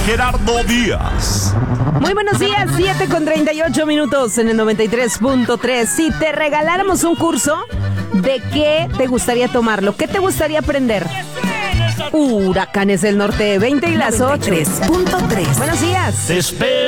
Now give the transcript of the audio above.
Gerardo Díaz. Muy buenos días, 7:38 en el 93.3. Si te regaláramos un curso, ¿de qué te gustaría tomarlo? ¿Qué te gustaría aprender? Huracanes del Norte, 20 y las 8. 93.3. Buenos días. Te espero.